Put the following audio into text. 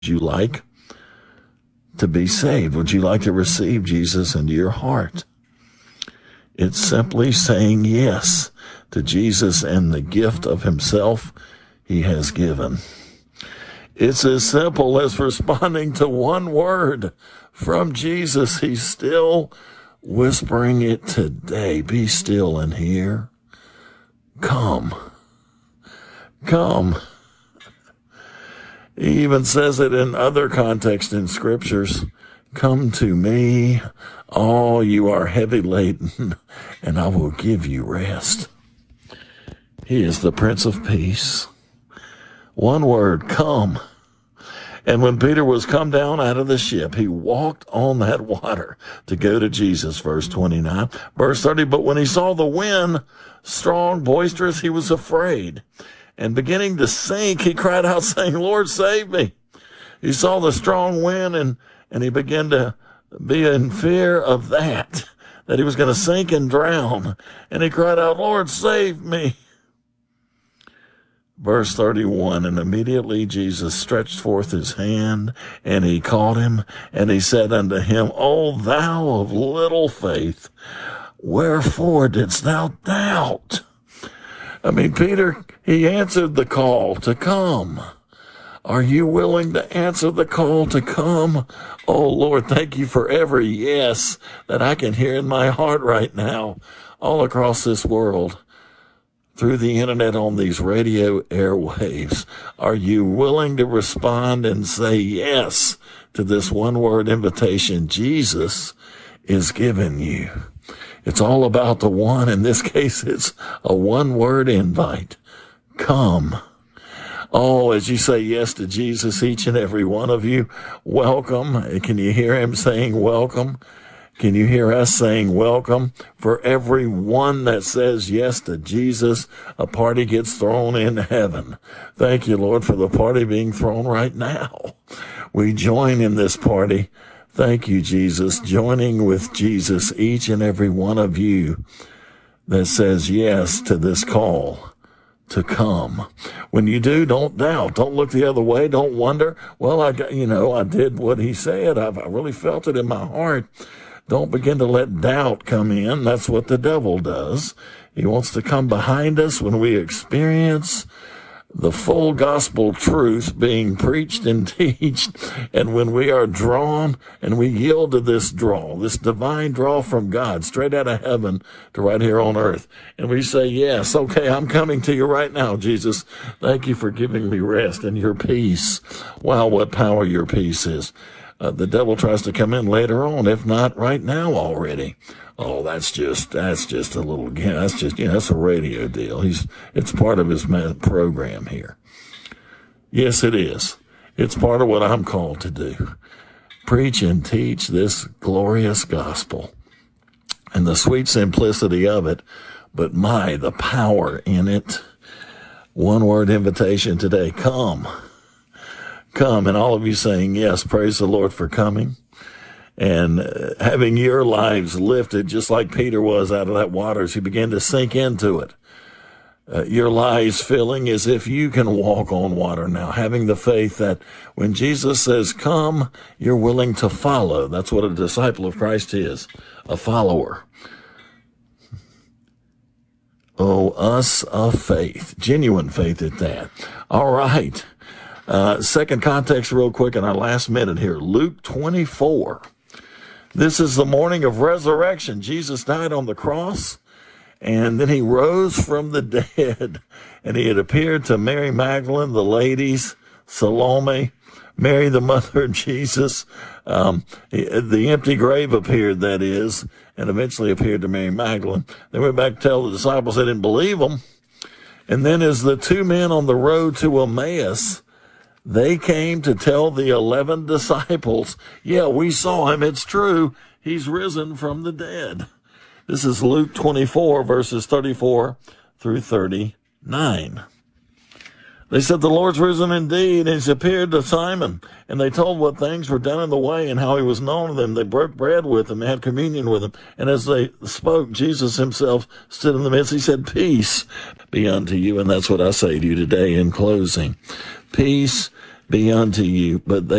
you like to be saved? Would you like to receive Jesus into your heart? It's simply saying yes to Jesus and the gift of himself he has given. It's as simple as responding to one word from Jesus. He's still whispering it today. Be still and hear. Come. Come. He even says it in other contexts in scriptures. Come to me, all you are heavy laden, and I will give you rest. He is the Prince of Peace. One word, come. And when Peter was come down out of the ship, he walked on that water to go to Jesus, verse 29. Verse 30, but when he saw the wind strong, boisterous, he was afraid. And beginning to sink, he cried out, saying, Lord, save me. He saw the strong wind, and he began to be in fear of that he was going to sink and drown. And he cried out, Lord, save me. Verse 31, and immediately Jesus stretched forth his hand, and he caught him, and he said unto him, O thou of little faith, wherefore didst thou doubt? I mean, Peter, he answered the call to come. Are you willing to answer the call to come? Oh, Lord, thank you for every yes that I can hear in my heart right now, all across this world, through the internet, on these radio airwaves. Are you willing to respond and say yes to this one-word invitation Jesus is giving you? It's all about the one. In this case, it's a one-word invite. Come. Oh, as you say yes to Jesus, each and every one of you, welcome. Can you hear him saying welcome? Can you hear us saying welcome? For every one that says yes to Jesus, a party gets thrown in heaven. Thank you, Lord, for the party being thrown right now. We join in this party. Thank you, Jesus, joining with Jesus, each and every one of you that says yes to this call to come. When you do, don't doubt. Don't look the other way. Don't wonder, well, I did what he said. I really felt it in my heart. Don't begin to let doubt come in. That's what the devil does. He wants to come behind us when we experience the full gospel truth being preached and teached, and when we are drawn and we yield to this draw, this divine draw from God, straight out of heaven to right here on earth, and we say, yes, okay, I'm coming to you right now, Jesus. Thank you for giving me rest and your peace. Wow, what power your peace is. The devil tries to come in later on, if not right now already. Oh, that's just a little, that's a radio deal. It's part of his program here. Yes, it is. It's part of what I'm called to do. Preach and teach this glorious gospel and the sweet simplicity of it, but the power in it. One word invitation today, come. Come, and all of you saying yes, praise the Lord for coming. And having your lives lifted just like Peter was out of that water as he began to sink into it. Your lives feeling as if you can walk on water now, having the faith that when Jesus says come, you're willing to follow. That's what a disciple of Christ is, a follower. Oh, us of faith, genuine faith at that. All right. Second context real quick in our last minute here, Luke 24. This is the morning of resurrection. Jesus died on the cross, and then he rose from the dead, and he had appeared to Mary Magdalene, the ladies, Salome, Mary, the mother of Jesus. The empty grave appeared, that is, and eventually appeared to Mary Magdalene. They went back to tell the disciples they didn't believe them. And then as the two men on the road to Emmaus, they came to tell the 11 disciples, yeah, we saw him. It's true. He's risen from the dead. This is Luke 24, verses 34 through 39. They said, the Lord's risen indeed, and he's appeared to Simon. And they told what things were done in the way and how he was known to them. They broke bread with him, they had communion with him. And as they spoke, Jesus himself stood in the midst. He said, peace be unto you. And that's what I say to you today in closing. Peace be unto you, but they